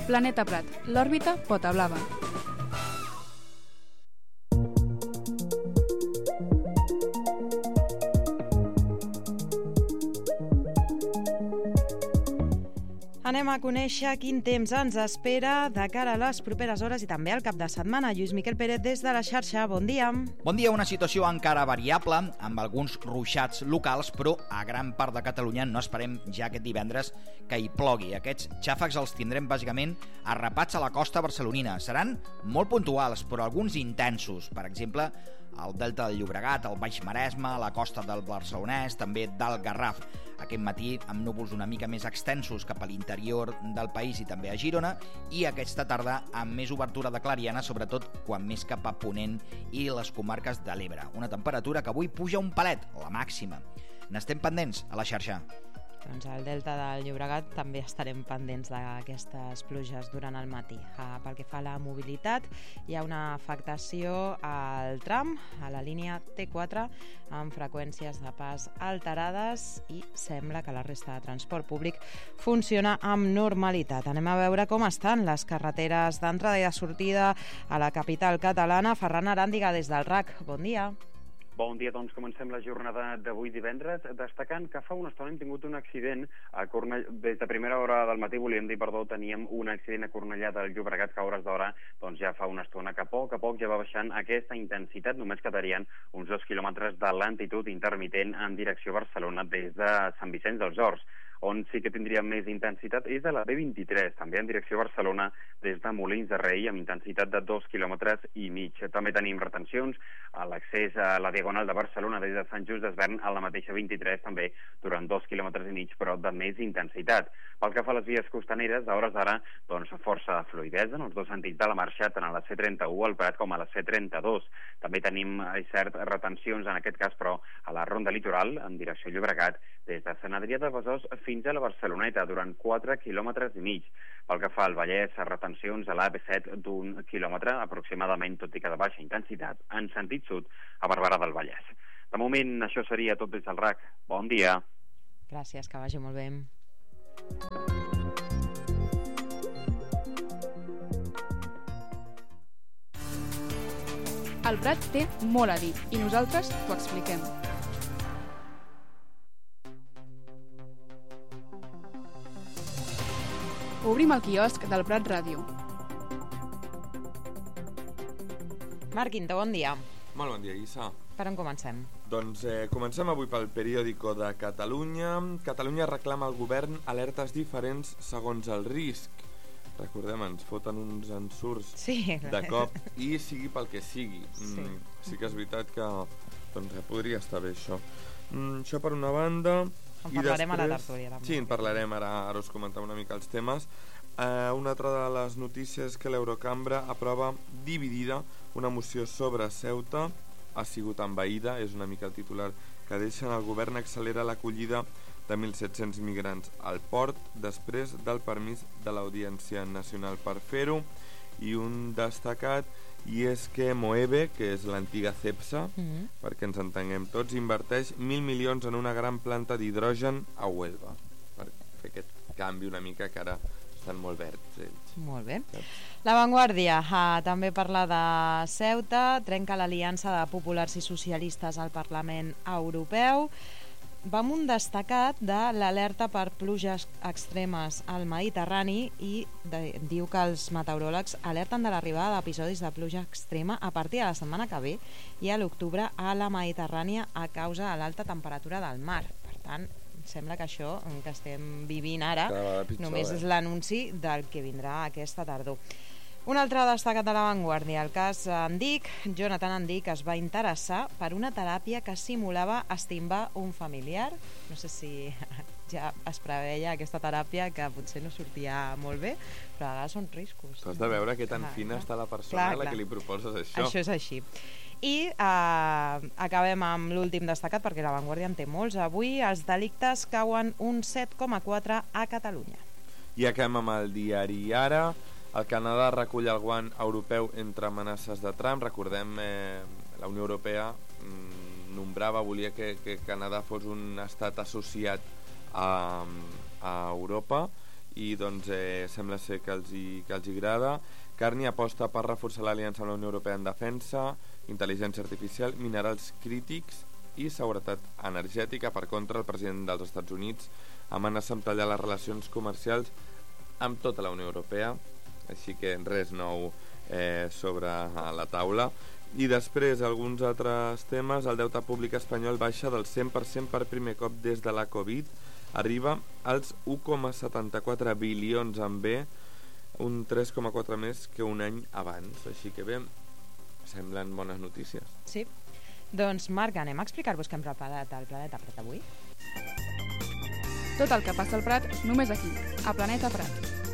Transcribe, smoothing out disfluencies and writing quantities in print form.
Planeta Prat, l'òrbita pota blava. Anem a conèixer quin temps ens espera de cara a les properes hores i també al cap de setmana. Lluís Miquel Pérez des de la xarxa, bon dia. Bon dia, una situació encara variable, amb alguns ruixats locals, però a gran part de Catalunya no esperem ja aquest divendres que hi plogui. Aquests xàfecs els tindrem bàsicament arrapats a la costa barcelonina. Seran molt puntuals, però alguns intensos. Per exemple, al Delta del Llobregat, al Baix Maresme, a la costa del Barcelonès, també del Garraf. Aquest matí amb núvols una mica més extensos cap a l'interior del país i també a Girona, i aquesta tarda amb més obertura de clariana, sobretot quan més cap a Ponent i les comarques de l'Ebre. Una temperatura que avui puja un palet, la màxima. N'estem pendents a la xarxa. Doncs al Delta del Llobregat també estarem pendents d'aquestes pluges durant el matí. Pel que fa a la mobilitat, hi ha una afectació al tram, a la línia T4, amb freqüències de pas alterades i sembla que la resta de transport públic funciona amb normalitat. Anem a veure com estan les carreteres d'entrada i de sortida a la capital catalana. Ferran Aràndiga des del RAC. Bon dia. Bon dia, doncs comencem la jornada d'avui divendres, destacant que fa una estona hem tingut un accident a des de primera hora del matí, teníem un accident a Cornellà del Llobregat que a hores d'hora doncs ja fa una estona que a poc ja va baixant aquesta intensitat, només quedarien uns 2 quilòmetres de lentitud intermitent en direcció a Barcelona des de Sant Vicenç dels Horts. On sí que tindria més intensitat és a la B23, també en direcció a Barcelona, des de Molins de Rei, amb intensitat de 2,5 quilòmetres. També tenim retencions a l'accés a la Diagonal de Barcelona des de Sant Just Desvern a la mateixa 23, també durant 2,5 quilòmetres, però de més intensitat. Pel que fa a les vies costaneres, a hores d'ara, doncs força fluïdesa en els dos sentits de la marxa, tant a la C31 al Prat com a la C32. També tenim cert retencions, en aquest cas, però, a la Ronda Litoral, en direcció a Llobregat, des de Sant Adrià de Besòs fins a la Barceloneta, durant 4,5 quilòmetres. Pel que fa al Vallès, retencions a l'AP7 d'1 quilòmetre aproximadament, tot i que de baixa intensitat, en sentit sud, a Barberà del Vallès. De moment, això seria tot des del RAC. Bon dia. Gràcies, que vagi molt bé. El Prat té molt a dir i nosaltres t'ho expliquem. Obrim el quiosc del Prat Ràdio. Marc Quinto, bon dia. Molt bon dia, Isa. Per on comencem? Doncs comencem avui pel periòdico de Catalunya. Catalunya reclama al govern alertes diferents segons el risc. Recordem, ens foten uns ensurts de cop i sigui pel que sigui. Sí que és veritat que doncs, podria estar bé això. Això per una banda. En parlarem a la tertúlia. Sí, en parlarem, ara us comentem una mica els temes. Una altra de les notícies és que l'Eurocambra aprova dividida una moció sobre Ceuta. Ha sigut envaïda, és una mica el titular que deixen. El govern accelera l'acollida de 1.700 migrants al port després del permís de l'Audiència Nacional per fer-ho. I un destacat, i és que Moeve, que és l'antiga Cepsa, perquè ens entenguem tots, inverteix 1.000 milions en una gran planta d'hidrogen a Huelva, per fer aquest canvi una mica, que ara estan molt verds ells. Molt bé. La Vanguardia també parla de Ceuta, trenca l'aliança de populars i socialistes al Parlament Europeu. Va amb un destacat de l'alerta per pluges extremes al Mediterrani i diu que els meteoròlegs alerten de l'arribada d'episodis de pluja extrema a partir de la setmana que ve i a l'octubre a la Mediterrània a causa de l'alta temperatura del mar. Per tant, sembla que això que estem vivint ara només és l'anunci del que vindrà aquesta tardor. Un altre destacat de La Vanguardia, el cas Andic. Jonathan Andic es va interessar per una teràpia que simulava estimbar un familiar. No sé si ja es preveia aquesta teràpia, que potser no sortia molt bé, però a vegades són riscos. Has de veure que tan fina està la persona a la que li proposes això. Això és així. I acabem amb l'últim destacat, perquè La Vanguardia en té molts. Avui els delictes cauen un 7,4 a Catalunya. I acabem amb el diari Ara. El Canadà recull el guant europeu entre amenaces de Trump. Recordem, la Unió Europea volia que Canadà fos un estat associat a Europa, i doncs sembla ser que els hi agrada. Carney aposta per reforçar l'aliança amb la Unió Europea en defensa, intel·ligència artificial, minerals crítics i seguretat energètica. Per contra, el president dels Estats Units amenaça amb tallar les relacions comercials amb tota la Unió Europea, així que res nou sobre la taula. I després, alguns altres temes. El deute públic espanyol baixa del 100% per primer cop des de la Covid, arriba als 1,74 bilions amb B, un 3,4 més que un any abans. Així que bé, semblen bones notícies. Sí. Doncs Marc, anem a explicar-vos què hem preparat al Planeta Prat avui. Tot el que passa al Prat, només aquí, a Planeta Prat.